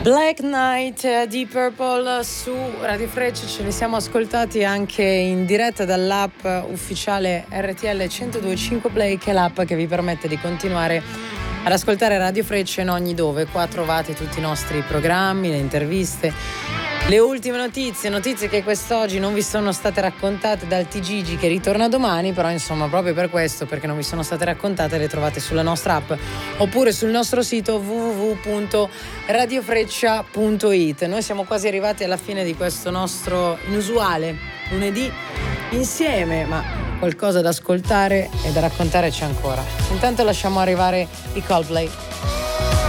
Black Knight di Purple su Radio Freccia, ce li siamo ascoltati anche in diretta dall'app ufficiale RTL 102.5 Play, che è l'app che vi permette di continuare ad ascoltare Radio Freccia in ogni dove. Qua trovate tutti i nostri programmi, le interviste, le ultime notizie che quest'oggi non vi sono state raccontate dal TGG, che ritorna domani, però insomma proprio per questo, perché non vi sono state raccontate, le trovate sulla nostra app oppure sul nostro sito www.radiofreccia.it. Noi siamo quasi arrivati alla fine di questo nostro inusuale lunedì insieme, ma qualcosa da ascoltare e da raccontare c'è ancora. Intanto lasciamo arrivare i Coldplay.